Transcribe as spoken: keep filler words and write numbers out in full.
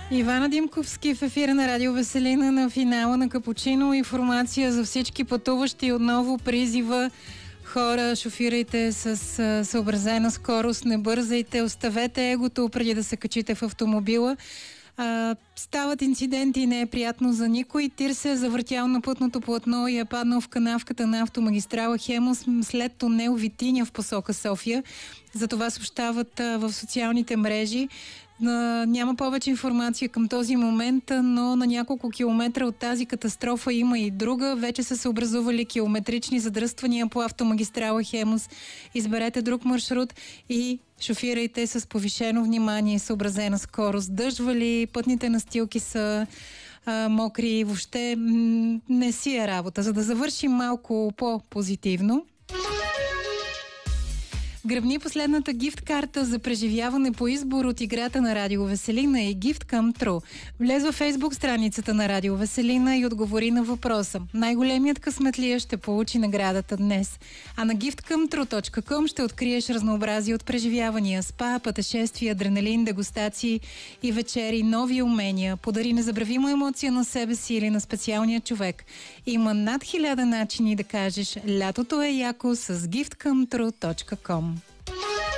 Ивана Димковски в ефира на Радио Веселина на финала на Капучино. Информация за всички пътуващи. Отново призива: хора, шофирайте с съобразена скорост, не бързайте, оставете егото преди да се качите в автомобила. А, стават инциденти и не е приятно за никой. Тир се е завъртял на пътното платно и е паднал в канавката на автомагистрала Хемус след тунел Витиня в посока София. За това съобщават а, в социалните мрежи. А, няма повече информация към този момент, но на няколко километра от тази катастрофа има и друга. Вече са се образували километрични задръствания по автомагистрала Хемус. Изберете друг маршрут и шофирайте с повишено внимание и съобразена скорост. Дъжвали, пътните настилки са а, мокри, въобще м- не си е работа. За да завършим малко по-позитивно, гръбни последната гифт карта за преживяване по избор от играта на Радио Веселина и Gift Come True. Влез във Фейсбук страницата на Радио Веселина и отговори на въпроса: най-големият късметлия ще получи наградата днес. А на gift come true точка com ще откриеш разнообразие от преживявания: спа, пътешествия, адреналин, дегустации и вечери, нови умения. Подари незабравима емоция на себе си или на специалния човек. Има над хиляда начини да кажеш: лятото е яко с gift come true точка com.